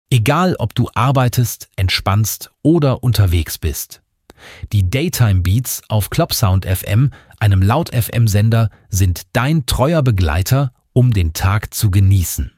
Egal, ob du arbeitest, entspannst oder unterwegs bist. Die Daytime Beats auf Clubsound FM, einem Laut-FM-Sender, sind dein treuer Begleiter, um den Tag zu genießen.